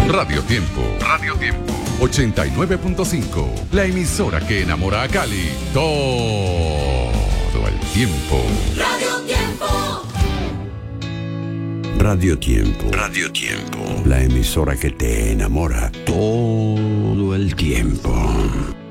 Radio Tiempo. Radio Tiempo. 89.5. La emisora que enamora a Cali todo el tiempo. Radio Tiempo. Radio Tiempo. Radio Tiempo. La emisora que te enamora todo el tiempo.